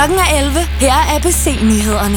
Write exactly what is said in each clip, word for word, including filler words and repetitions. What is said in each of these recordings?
Klokken er elleve. Her er A B C-nyhederne.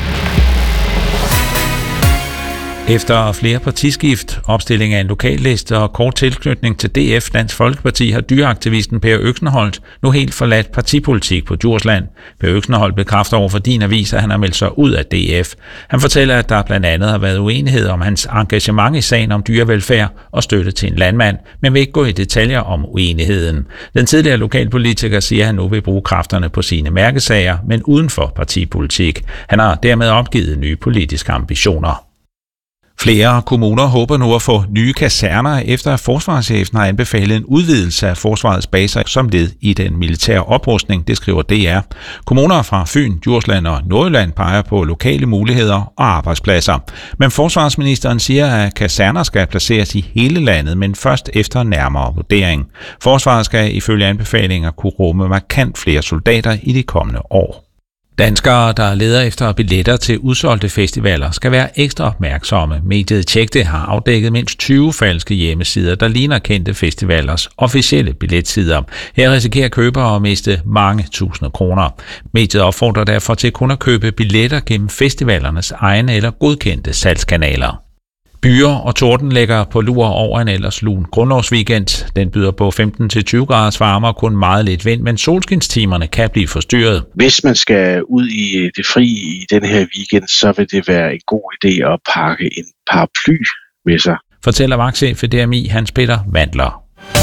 Efter flere partiskift, opstilling af en lokalliste og kort tilknytning til D F, Dansk Folkeparti, har dyreaktivisten Per Øksenholt nu helt forladt partipolitik på Djursland. Per Øksenholt bekræfter over for Din Avis, at han har meldt sig ud af D F. Han fortæller, at der blandt andet har været uenighed om hans engagement i sagen om dyrevelfærd og støtte til en landmand, men vil ikke gå i detaljer om uenigheden. Den tidligere lokalpolitiker siger, at han nu vil bruge kræfterne på sine mærkesager, men uden for partipolitik. Han har dermed opgivet nye politiske ambitioner. Flere kommuner håber nu at få nye kaserner, efter at forsvarschefen har anbefalet en udvidelse af forsvarets baser som led i den militære oprustning, det skriver D R. Kommuner fra Fyn, Djursland og Nordjylland peger på lokale muligheder og arbejdspladser. Men forsvarsministeren siger, at kaserner skal placeres i hele landet, men først efter nærmere vurdering. Forsvaret skal ifølge anbefalinger kunne rumme markant flere soldater i de kommende år. Danskere, der leder efter billetter til udsolgte festivaler, skal være ekstra opmærksomme. Mediet Tjekte har afdækket mindst tyve falske hjemmesider, der ligner kendte festivalers officielle billetsider. Her risikerer købere at miste mange tusinde kroner. Mediet opfordrer derfor til kun at købe billetter gennem festivalernes egne eller godkendte salgskanaler. Byer og torden lægger på lur over en ellers lun grundlovsweekend. Den byder på femten til tyve graders varme og kun meget lidt vind, men solskinstimerne kan blive forstyrret. Hvis man skal ud i det fri i den her weekend, så vil det være en god idé at pakke en paraply med sig. Fortæller vagtchef ved D M I Hans Peter Vandler.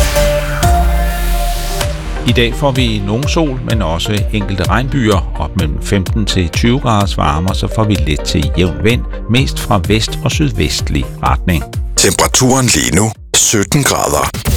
I dag får vi nogen sol, men også enkelte regnbyer. Op mellem femten til tyve graders varme, så får vi lidt til jævn vind, mest fra vest og sydvestlig retning. Temperaturen lige nu sytten grader.